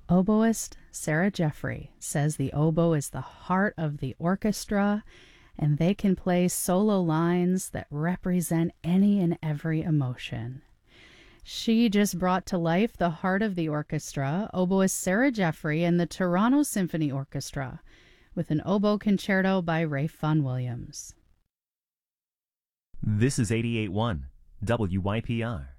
Oboist Sarah Jeffrey says the oboe is the heart of the orchestra, and they can play solo lines that represent any and every emotion. She just brought to life the heart of the orchestra, oboist Sarah Jeffrey and the Toronto Symphony Orchestra, with an oboe concerto by Ralph Vaughan Williams. This is 88.1 WYPR.